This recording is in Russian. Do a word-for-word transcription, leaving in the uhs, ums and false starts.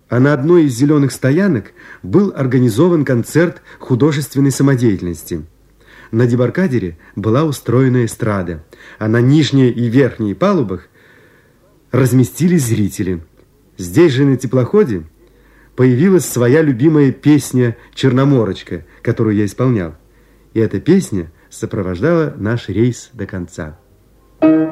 а на одной из зеленых стоянок был организован концерт художественной самодеятельности. На дебаркадере была устроена эстрада, а на нижней и верхней палубах разместились зрители. Здесь же на теплоходе появилась своя любимая песня «Черноморочка», которую я исполнял. И эта песня сопровождала наш рейс до конца.